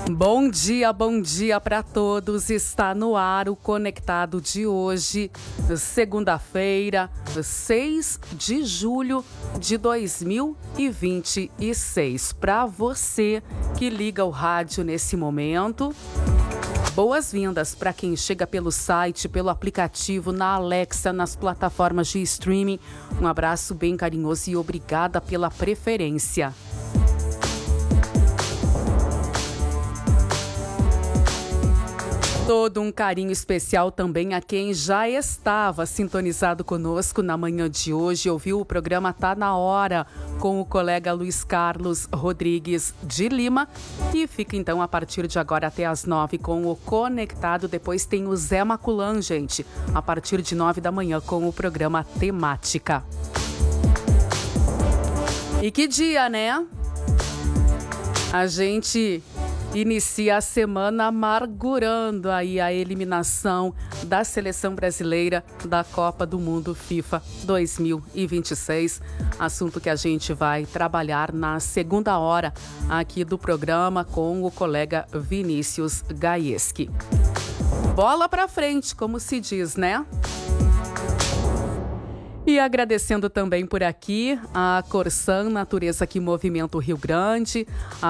Bom dia para todos. Está no ar o Conectado de hoje, segunda-feira, 6 de julho de 2026. Para você que liga o rádio nesse momento, boas-vindas para quem chega pelo site, pelo aplicativo, na Alexa, nas plataformas de streaming. Um abraço bem carinhoso e obrigada pela preferência. Todo um carinho especial também a quem já estava sintonizado conosco na manhã de hoje. Ouviu o programa Tá Na Hora com o colega Luiz Carlos Rodrigues de Lima. E fica então a partir de agora até às 9 com o Conectado. Depois tem o Zé Maculan, gente, a partir de 9 da manhã com o programa Temática. E que dia, né? A gente inicia a semana amargurando aí a eliminação da seleção brasileira da Copa do Mundo FIFA 2026. Assunto que a gente vai trabalhar na segunda hora aqui do programa com o colega Vinícius Gaieski. Bola pra frente, como se diz, né? E agradecendo também por aqui a Corsan Natureza que movimenta o Rio Grande,